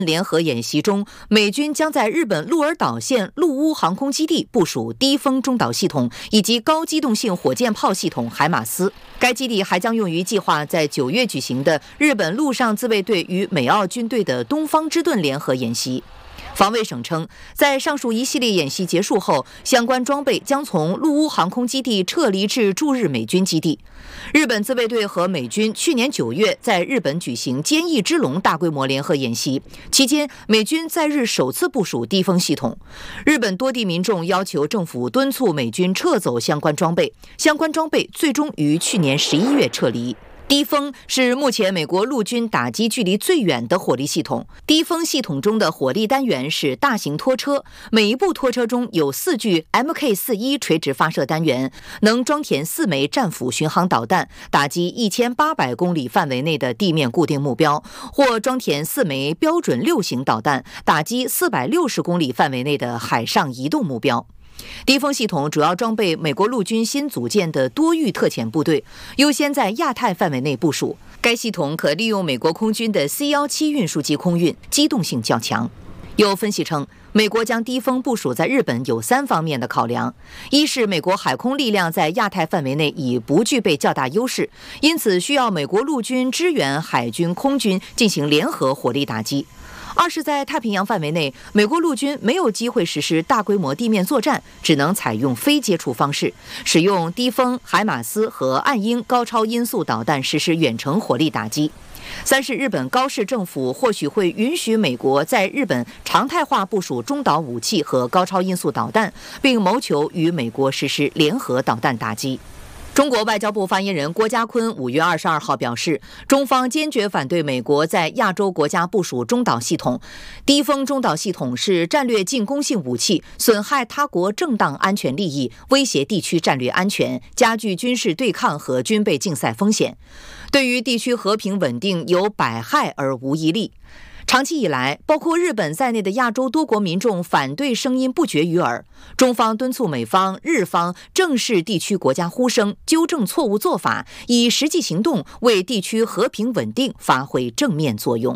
联合演习中，美军将在日本鹿儿岛县陆乌航空基地部署低风中导系统以及高机动性火箭炮系统海马斯。该基地还将用于计划在9月举行的日本陆上自卫队与美澳军队的东方之盾联合演习。防卫省称，在上述一系列演习结束后，相关装备将从陆乌航空基地撤离至驻日美军基地。日本自卫队和美军去年9月在日本举行坚毅之龙大规模联合演习，期间美军在日首次部署低风系统。日本多地民众要求政府敦促美军撤走相关装备，相关装备最终于去年11月撤离。低风是目前美国陆军打击距离最远的火力系统。低风系统中的火力单元是大型拖车，每一部拖车中有4具 Mk41 垂直发射单元，能装填4枚战斧巡航导弹，打击1800公里范围内的地面固定目标，或装填4枚标准6型导弹，打击460公里范围内的海上移动目标。低风系统主要装备美国陆军新组建的多域特遣部队，优先在亚太范围内部署。该系统可利用美国空军的 C-17运输机空运，机动性较强。有分析称，美国将低风部署在日本有3方面的考量：一是美国海空力量在亚太范围内已不具备较大优势，因此需要美国陆军支援海军、空军进行联合火力打击；二是在太平洋范围内，美国陆军没有机会实施大规模地面作战，只能采用非接触方式，使用低风、海马斯和暗鹰高超音速导弹实施远程火力打击；三是日本高市政府或许会允许美国在日本常态化部署中岛武器和高超音速导弹，并谋求与美国实施联合导弹打击。中国外交部发言人郭家坤5月22号表示，中方坚决反对美国在亚洲国家部署中导系统。低风中导系统是战略进攻性武器，损害他国正当安全利益，威胁地区战略安全，加剧军事对抗和军备竞赛风险，对于地区和平稳定有百害而无一利。长期以来，包括日本在内的亚洲多国民众反对声音不绝于耳。中方敦促美方、日方正视地区国家呼声，纠正错误做法，以实际行动为地区和平稳定发挥正面作用。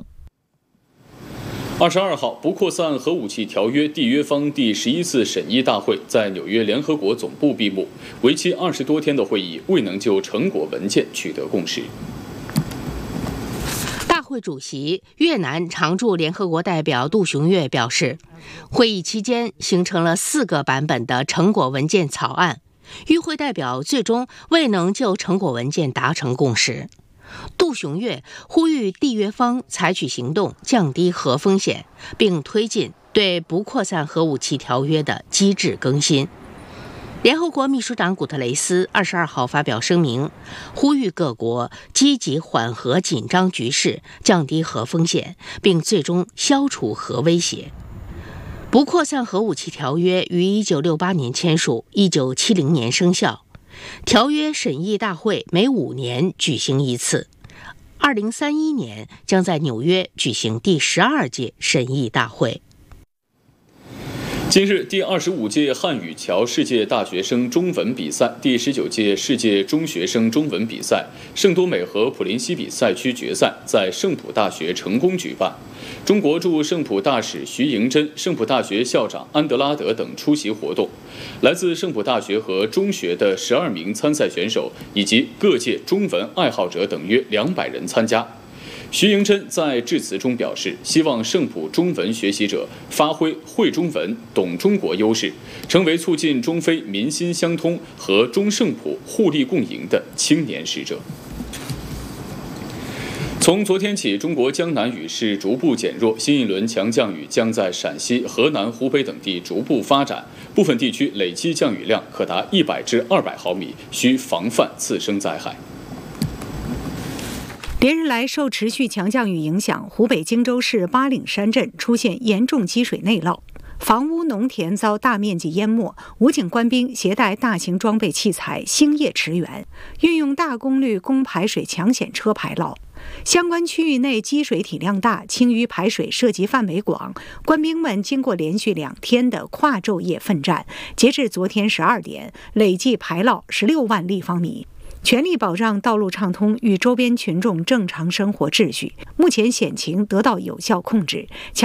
22号，不扩散核武器条约缔约方第11次审议大会在纽约联合国总部闭幕，为期20多天的会议未能就成果文件取得共识。 大会主席、越南常驻联合国代表杜雄岳表示，会议期间形成了4个版本的成果文件草案，与会代表最终未能就成果文件达成共识。杜雄岳呼吁缔约方采取行动降低核风险，并推进对不扩散核武器条约的机制更新。联合国秘书长古特雷斯22号发表声明，呼吁各国积极缓和紧张局势，降低核风险，并最终消除核威胁。不扩散核武器条约于1968年签署，1970年生效。条约审议大会每5年举行一次，2031年将在纽约举行第12届审议大会。 今日，第25届汉语桥世界大学生中文比赛、第19届世界中学生中文比赛、圣多美和普林西比赛区决赛在圣普大学成功举办。中国驻圣普大使徐迎真、圣普大学校长安德拉德等出席活动。来自圣普大学和中学的12名参赛选手以及各界中文爱好者等约200人参加。徐迎真在致辞中表示，希望圣普中文学习者发挥会中文、懂中国优势，成为促进中非民心相通和中圣普互利共赢的青年使者。从昨天起，中国江南雨势逐步减弱，新一轮强降雨将在陕西、河南、湖北等地逐步发展，部分地区累计降雨量可达100至200毫米，需防范次生灾害。 连日来，受持续强降雨影响，湖北荆州市巴岭山镇出现严重积水内涝，房屋、农田遭大面积淹没。武警官兵携带大型装备器材星夜驰援，运用大功率供排水抢险车排涝。相关区域内积水体量大，清淤排水涉及范围广。官兵们经过连续2天的跨昼夜奋战，截至昨天12点，累计排涝16万立方米。 全力保障道路畅通与周边群众正常生活秩序。目前险情得到有效控制。